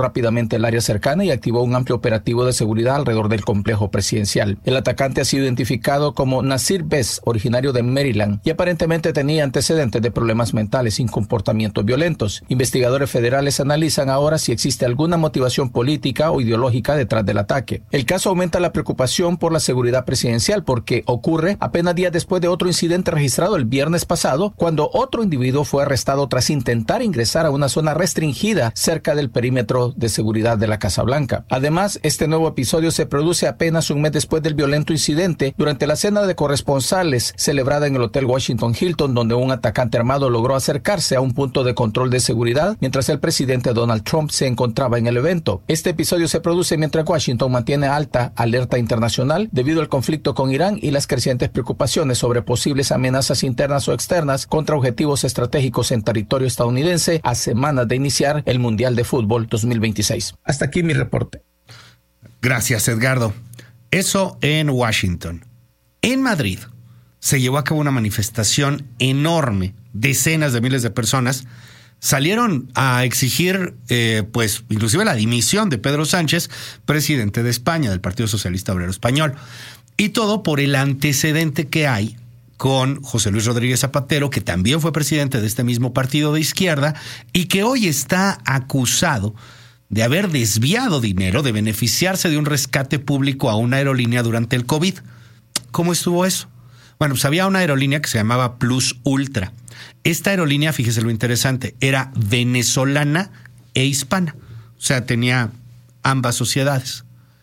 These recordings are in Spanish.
rápidamente el área cercana y activó un amplio operativo de seguridad alrededor del complejo presidencial. El atacante ha sido identificado como Nasir Bess, originario de Maryland, y aparentemente tenía antecedentes de problemas mentales sin comportamientos violentos. Investigadores federales analizan ahora si existe alguna motivación política o ideológica detrás del ataque. El caso aumenta la preocupación por la seguridad presidencial porque ocurre apenas días después de otro incidente registrado el viernes pasado, cuando otro individuo fue arrestado tras intentar ingresar a una zona restringida cerca del perímetro de seguridad de la Casa Blanca. Además, este nuevo episodio se produce apenas un mes después del violento incidente durante la cena de corresponsales celebrada en el Hotel Washington Hilton, donde un atacante armado logró acercarse a un punto de control de seguridad mientras el presidente Donald Trump se encontraba en el evento. Este episodio se produce mientras Washington mantiene alta alerta internacional debido al conflicto con Irán y las crecientes preocupaciones sobre posibles amenazas internas o externas contra objetivos estratégicos en territorio estadounidense a semanas de iniciar el Mundial de Fútbol 2026. Hasta aquí mi reporte. Gracias, Edgardo. Eso en Washington. En Madrid se llevó a cabo una manifestación enorme. Decenas de miles de personas salieron a exigir, inclusive la dimisión de Pedro Sánchez, presidente de España, del Partido Socialista Obrero Español. Y todo por el antecedente que hay con José Luis Rodríguez Zapatero, que también fue presidente de este mismo partido de izquierda y que hoy está acusado de haber desviado dinero, de beneficiarse de un rescate público a una aerolínea durante el COVID. ¿Cómo estuvo eso? Bueno, pues había una aerolínea que se llamaba Plus Ultra. Esta aerolínea, fíjese lo interesante, era venezolana e hispana. O sea, tenía ambas sociedades.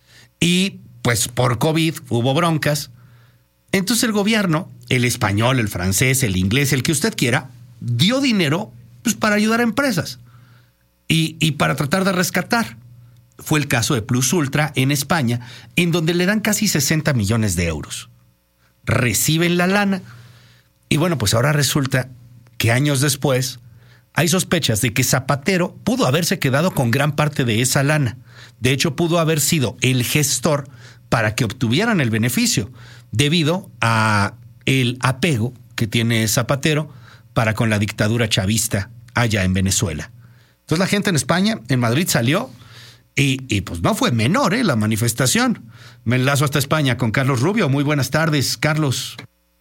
Y pues por COVID hubo broncas. Entonces el gobierno, el español, el francés, el inglés, el que usted quiera, dio dinero pues, para ayudar a empresas y para tratar de rescatar. Fue el caso de Plus Ultra en España, en donde le dan casi 60 millones de euros. Reciben la lana y bueno, pues ahora resulta que años después hay sospechas de que Zapatero pudo haberse quedado con gran parte de esa lana. De hecho, pudo haber sido el gestor para que obtuvieran el beneficio, debido a el apego que tiene Zapatero para con la dictadura chavista allá en Venezuela. Entonces la gente en España, en Madrid, salió y pues no fue menor la manifestación. Me enlazo hasta España con Carlos Rubio. Muy buenas tardes, Carlos.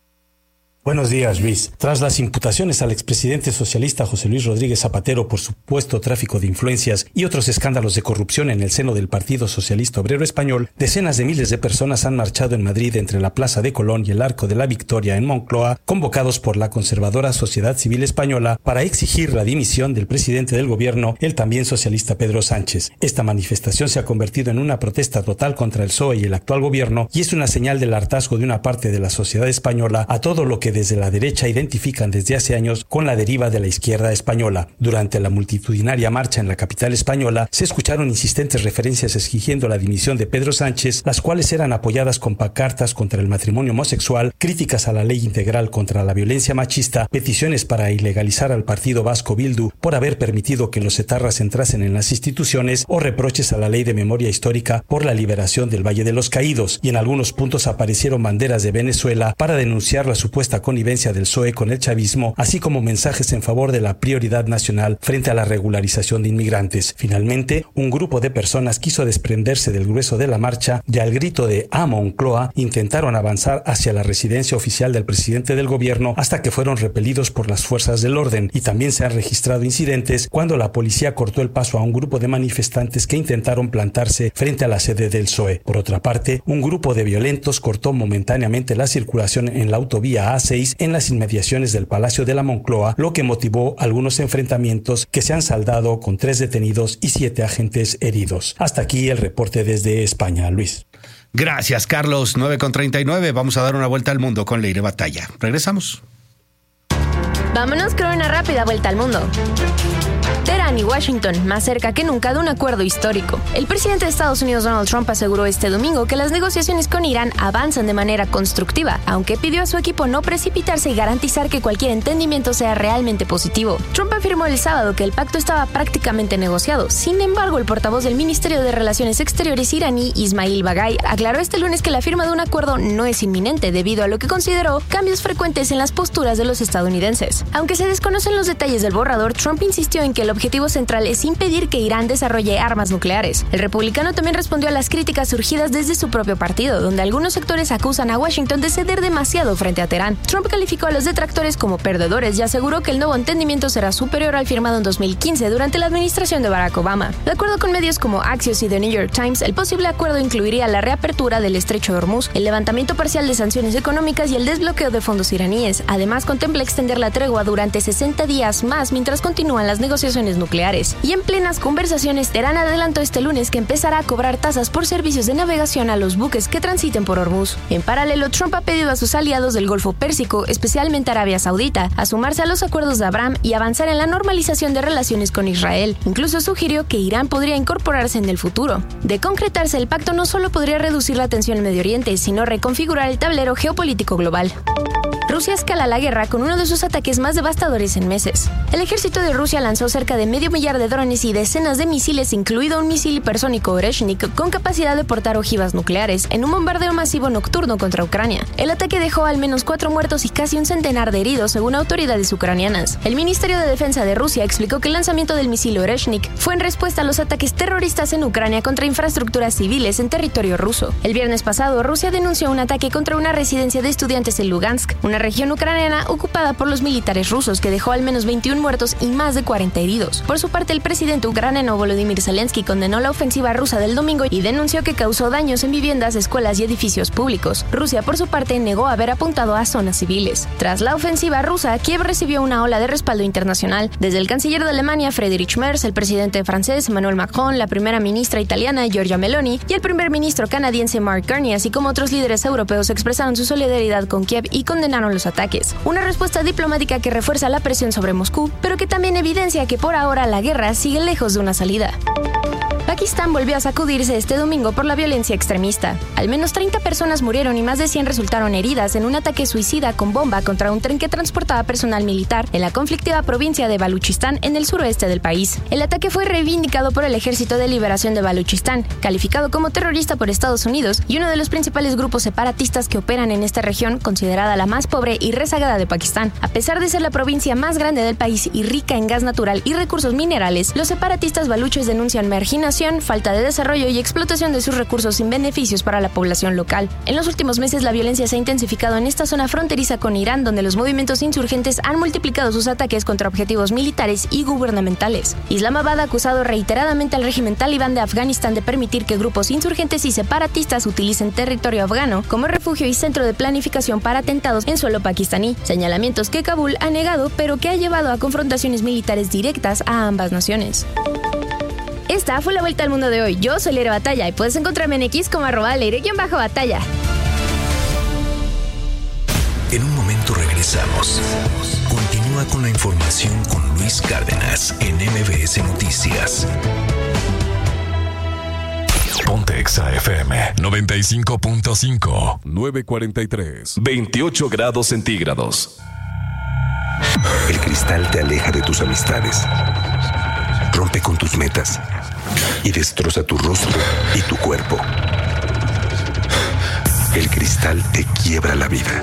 Buenos días, Luis. Tras las imputaciones al expresidente socialista José Luis Rodríguez Zapatero por supuesto tráfico de influencias y otros escándalos de corrupción en el seno del Partido Socialista Obrero Español, decenas de miles de personas han marchado en Madrid entre la Plaza de Colón y el Arco de la Victoria en Moncloa, convocados por la conservadora Sociedad Civil Española para exigir la dimisión del presidente del gobierno, el también socialista Pedro Sánchez. Esta manifestación se ha convertido en una protesta total contra el PSOE y el actual gobierno y es una señal del hartazgo de una parte de la sociedad española a todo lo que desde la derecha identifican desde hace años con la deriva de la izquierda española. Durante la multitudinaria marcha en la capital española se escucharon insistentes referencias exigiendo la dimisión de Pedro Sánchez, las cuales eran apoyadas con pancartas contra el matrimonio homosexual, críticas a la ley integral contra la violencia machista, peticiones para ilegalizar al partido vasco Bildu por haber permitido que los etarras entrasen en las instituciones o reproches a la ley de memoria histórica por la liberación del Valle de los Caídos. Y en algunos puntos aparecieron banderas de Venezuela para denunciar la supuesta connivencia del PSOE con el chavismo, así como mensajes en favor de la prioridad nacional frente a la regularización de inmigrantes. Finalmente, un grupo de personas quiso desprenderse del grueso de la marcha y al grito de ¡A Moncloa! Intentaron avanzar hacia la residencia oficial del presidente del gobierno hasta que fueron repelidos por las fuerzas del orden, y también se han registrado incidentes cuando la policía cortó el paso a un grupo de manifestantes que intentaron plantarse frente a la sede del PSOE. Por otra parte, un grupo de violentos cortó momentáneamente la circulación en la autovía A6 en las inmediaciones del Palacio de la Moncloa, lo que motivó algunos enfrentamientos que se han saldado con 3 detenidos y 7 agentes heridos. Hasta aquí el reporte desde España, Luis. Gracias, Carlos. 9:39. Vamos a dar una vuelta al mundo con Leire Batalla. Regresamos. Vámonos con una rápida vuelta al mundo. Teherán y Washington, más cerca que nunca de un acuerdo histórico. El presidente de Estados Unidos, Donald Trump, aseguró este domingo que las negociaciones con Irán avanzan de manera constructiva, aunque pidió a su equipo no precipitarse y garantizar que cualquier entendimiento sea realmente positivo. Trump afirmó el sábado que el pacto estaba prácticamente negociado. Sin embargo, el portavoz del Ministerio de Relaciones Exteriores iraní, Ismail Bagay, aclaró este lunes que la firma de un acuerdo no es inminente debido a lo que consideró cambios frecuentes en las posturas de los estadounidenses. Aunque se desconocen los detalles del borrador, Trump insistió en que el objetivo objetivo central es impedir que Irán desarrolle armas nucleares. El republicano también respondió a las críticas surgidas desde su propio partido, donde algunos sectores acusan a Washington de ceder demasiado frente a Teherán. Trump calificó a los detractores como perdedores y aseguró que el nuevo entendimiento será superior al firmado en 2015 durante la administración de Barack Obama. De acuerdo con medios como Axios y The New York Times, el posible acuerdo incluiría la reapertura del estrecho de Hormuz, el levantamiento parcial de sanciones económicas y el desbloqueo de fondos iraníes. Además, contempla extender la tregua durante 60 días más mientras continúan las negociaciones nucleares. Y en plenas conversaciones, Teherán adelantó este lunes que empezará a cobrar tasas por servicios de navegación a los buques que transiten por Hormuz. En paralelo, Trump ha pedido a sus aliados del Golfo Pérsico, especialmente Arabia Saudita, a sumarse a los acuerdos de Abraham y avanzar en la normalización de relaciones con Israel. Incluso sugirió que Irán podría incorporarse en el futuro. De concretarse, el pacto no solo podría reducir la tensión en Medio Oriente, sino reconfigurar el tablero geopolítico global. Rusia escala la guerra con uno de sus ataques más devastadores en meses. El ejército de Rusia lanzó cerca de 500,000 de drones y decenas de misiles, incluido un misil hipersónico Oreshnik con capacidad de portar ojivas nucleares, en un bombardeo masivo nocturno contra Ucrania. El ataque dejó al menos 4 muertos y casi un centenar de heridos, según autoridades ucranianas. El Ministerio de Defensa de Rusia explicó que el lanzamiento del misil Oreshnik fue en respuesta a los ataques terroristas en Ucrania contra infraestructuras civiles en territorio ruso. El viernes pasado, Rusia denunció un ataque contra una residencia de estudiantes en Lugansk, una región ucraniana ocupada por los militares rusos, que dejó al menos 21 muertos y más de 40 heridos. Por su parte, el presidente ucraniano Volodymyr Zelensky condenó la ofensiva rusa del domingo y denunció que causó daños en viviendas, escuelas y edificios públicos. Rusia, por su parte, negó haber apuntado a zonas civiles. Tras la ofensiva rusa, Kiev recibió una ola de respaldo internacional. Desde el canciller de Alemania, Friedrich Merz, el presidente francés Emmanuel Macron, la primera ministra italiana Giorgia Meloni y el primer ministro canadiense Mark Carney, así como otros líderes europeos, expresaron su solidaridad con Kiev y condenaron los ataques. Una respuesta diplomática que refuerza la presión sobre Moscú, pero que también evidencia que por ahora la guerra sigue lejos de una salida. Pakistán volvió a sacudirse este domingo por la violencia extremista. Al menos 30 personas murieron y más de 100 resultaron heridas en un ataque suicida con bomba contra un tren que transportaba personal militar en la conflictiva provincia de Baluchistán, en el suroeste del país. El ataque fue reivindicado por el Ejército de Liberación de Baluchistán, calificado como terrorista por Estados Unidos y uno de los principales grupos separatistas que operan en esta región, considerada la más pobre y rezagada de Pakistán. A pesar de ser la provincia más grande del país y rica en gas natural y recursos minerales, los separatistas baluches denuncian marginación, falta de desarrollo y explotación de sus recursos sin beneficios para la población local. En los últimos meses, la violencia se ha intensificado en esta zona fronteriza con Irán, donde los movimientos insurgentes han multiplicado sus ataques contra objetivos militares y gubernamentales. Islamabad ha acusado reiteradamente al régimen talibán de Afganistán de permitir que grupos insurgentes y separatistas utilicen territorio afgano como refugio y centro de planificación para atentados en suelo pakistaní, señalamientos que Kabul ha negado, pero que ha llevado a confrontaciones militares directas a ambas naciones. Esta fue la vuelta al mundo de hoy. Yo soy Leire Batalla y puedes encontrarme en X como @Leire_Batalla. En un momento regresamos. Continúa con la información con Luis Cárdenas en MBS Noticias. Ponte Exa FM 95.5. 9:43. 28 grados centígrados. El cristal te aleja de tus amistades. Rompe con tus metas y destroza tu rostro y tu cuerpo. El cristal te quiebra la vida.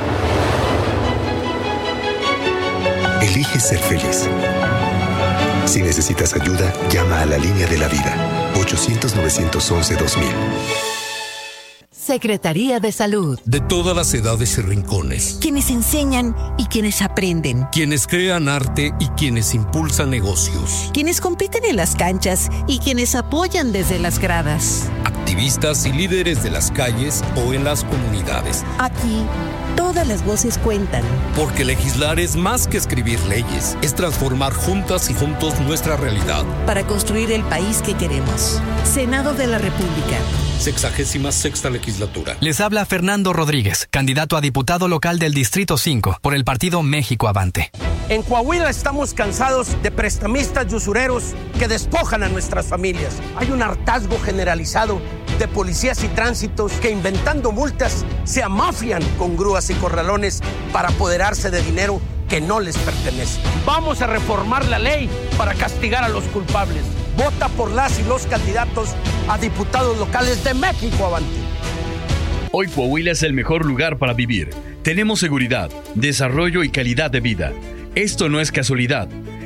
Elige ser feliz. Si necesitas ayuda, llama a la línea de la vida. 800-911-2000. Secretaría de Salud. De todas las edades y rincones. Quienes enseñan y quienes aprenden. Quienes crean arte y quienes impulsan negocios. Quienes compiten en las canchas y quienes apoyan desde las gradas. Activistas y líderes de las calles o en las comunidades. Aquí, todas las voces cuentan. Porque legislar es más que escribir leyes. Es transformar juntas y juntos nuestra realidad. Para construir el país que queremos. Senado de la República. 66ª legislatura. Les habla Fernando Rodríguez, candidato a diputado local del Distrito 5 por el partido México Avante. En Coahuila estamos cansados de prestamistas y usureros que despojan a nuestras familias. Hay un hartazgo generalizado de policías y tránsitos que, inventando multas, se amafian con grúas y corralones para apoderarse de dinero que no les pertenece. Vamos a reformar la ley para castigar a los culpables. Vota por las y los candidatos a diputados locales de México Avante. Hoy Coahuila es el mejor lugar para vivir. Tenemos seguridad, desarrollo y calidad de vida. Esto no es casualidad.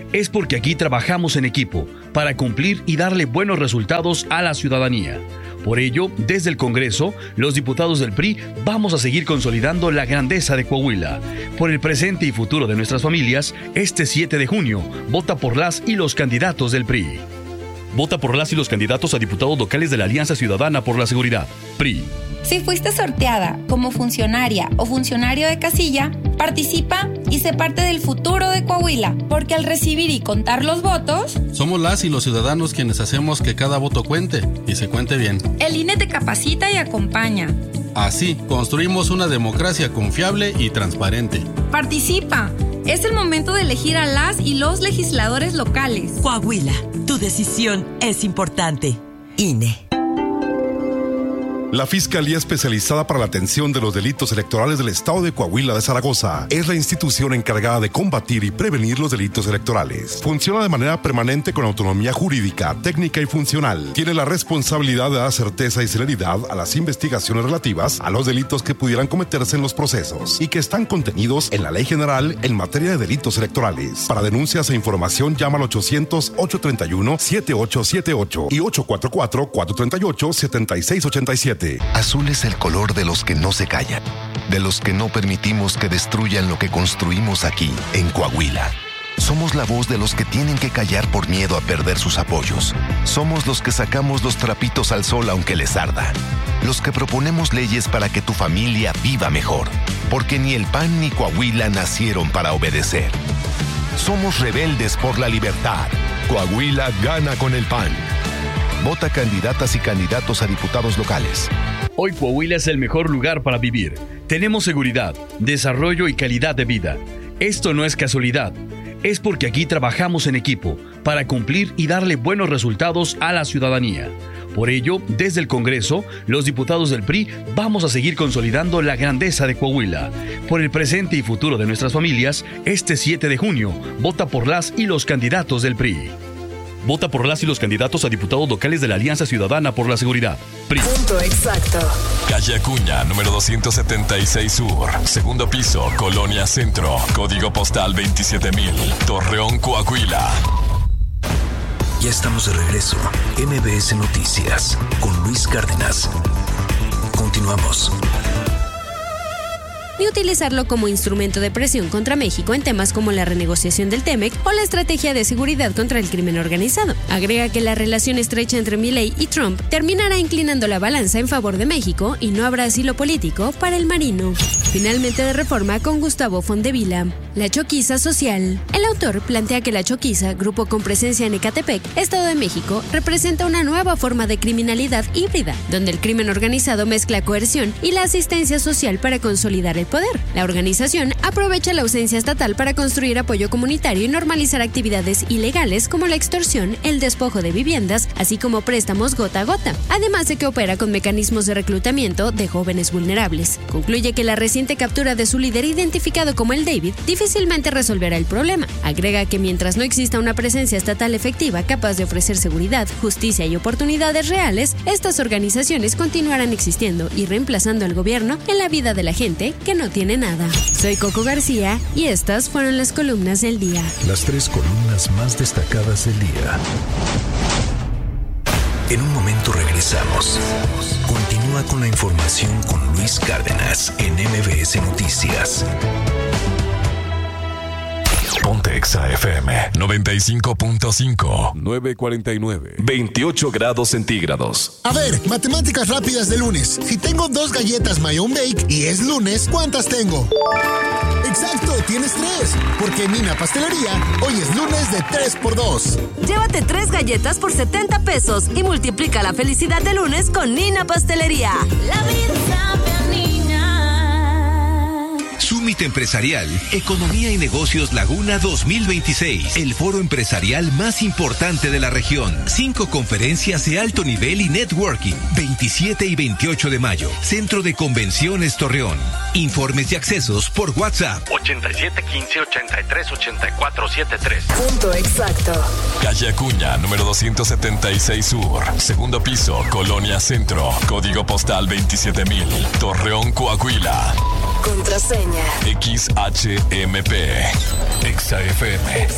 es porque aquí trabajamos en equipo para cumplir y darle buenos resultados a la ciudadanía. Por ello, desde el Congreso, los diputados del PRI vamos a seguir consolidando la grandeza de Coahuila. Por el presente y futuro de nuestras familias, este 7 de junio, vota por las y los candidatos del PRI. Vota por las y los candidatos a diputados locales de la Alianza Ciudadana por la Seguridad, PRI. Si fuiste sorteada como funcionaria o funcionario de casilla, participa y sé parte del futuro de Coahuila, porque al recibir y contar los votos, somos las y los ciudadanos quienes hacemos que cada voto cuente y se cuente bien. El INE te capacita y acompaña. Así, construimos una democracia confiable y transparente. Participa. Es el momento de elegir a las y los legisladores locales. Coahuila, tu decisión es importante. INE. La Fiscalía Especializada para la Atención de los Delitos Electorales del Estado de Coahuila de Zaragoza es la institución encargada de combatir y prevenir los delitos electorales. Funciona de manera permanente con autonomía jurídica, técnica y funcional. Tiene la responsabilidad de dar certeza y celeridad a las investigaciones relativas a los delitos que pudieran cometerse en los procesos y que están contenidos en la Ley General en materia de delitos electorales. Para denuncias e información llama al 800-831-7878 y 844-438-7687. Azul es el color de los que no se callan, de los que no permitimos que destruyan lo que construimos aquí, en Coahuila. Somos la voz de los que tienen que callar por miedo a perder sus apoyos. Somos los que sacamos los trapitos al sol aunque les arda. Los que proponemos leyes para que tu familia viva mejor. Porque ni el PAN ni Coahuila nacieron para obedecer. Somos rebeldes por la libertad. Coahuila gana con el PAN. Vota candidatas y candidatos a diputados locales. Hoy Coahuila es el mejor lugar para vivir. Tenemos seguridad, desarrollo y calidad de vida. Esto no es casualidad. Es porque aquí trabajamos en equipo para cumplir y darle buenos resultados a la ciudadanía. Por ello, desde el Congreso, los diputados del PRI vamos a seguir consolidando la grandeza de Coahuila. Por el presente y futuro de nuestras familias, este 7 de junio, vota por las y los candidatos del PRI. Vota por las y los candidatos a diputados locales de la Alianza Ciudadana por la Seguridad, PRI. Punto exacto. Calle Acuña, número 276 Sur, segundo piso, Colonia Centro, código postal 27000, Torreón, Coahuila. Ya estamos de regreso. MBS Noticias con Luis Cárdenas. Continuamos. Ni utilizarlo como instrumento de presión contra México en temas como la renegociación del TEMEC o la estrategia de seguridad contra el crimen organizado. Agrega que la relación estrecha entre Milei y Trump terminará inclinando la balanza en favor de México y no habrá asilo político para el marino. Finalmente de Reforma con Gustavo Fondevila. La choquiza social. El autor plantea que la choquiza, grupo con presencia en Ecatepec, Estado de México, representa una nueva forma de criminalidad híbrida, donde el crimen organizado mezcla coerción y la asistencia social para consolidar el poder. La organización aprovecha la ausencia estatal para construir apoyo comunitario y normalizar actividades ilegales como la extorsión, el despojo de viviendas, así como préstamos gota a gota, además de que opera con mecanismos de reclutamiento de jóvenes vulnerables. Concluye que la reciente captura de su líder identificado como el David difícilmente resolverá el problema. Agrega que mientras no exista una presencia estatal efectiva capaz de ofrecer seguridad, justicia y oportunidades reales, estas organizaciones continuarán existiendo y reemplazando al gobierno en la vida de la gente que no tiene nada. Soy Coco García y estas fueron las columnas del día. Las 3 columnas más destacadas del día. En un momento regresamos. Continúa con la información con Luis Cárdenas en MBS Noticias. Ponte Exa FM 95.5 9:49 28 grados centígrados. A ver, matemáticas rápidas de lunes. Si tengo 2 galletas My Own Bake y es lunes, ¿cuántas tengo? Exacto, tienes 3. Porque en Nina Pastelería, hoy es lunes de 3x2. Llévate 3 galletas por 70 pesos y multiplica la felicidad de lunes con Nina Pastelería. La vida sabe a Nina. Summit Empresarial, Economía y Negocios Laguna 2026, el foro empresarial más importante de la región. 5 conferencias de alto nivel y networking. 27 y 28 de mayo, Centro de Convenciones Torreón. Informes y accesos por WhatsApp 8715-838473. Punto exacto. Calle Acuña, número 276 Sur, segundo piso, Colonia Centro, código postal 27000, Torreón, Coahuila. Contraseña. XHMP. XFM.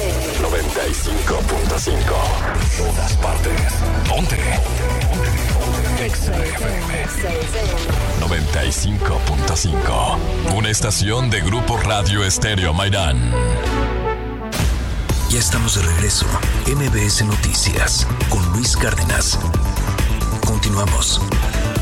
95.5. En todas partes. Ponte. XFM 95.5. Una estación de Grupo Radio Estéreo Mairán. Ya estamos de regreso. MBS Noticias con Luis Cárdenas. Continuamos.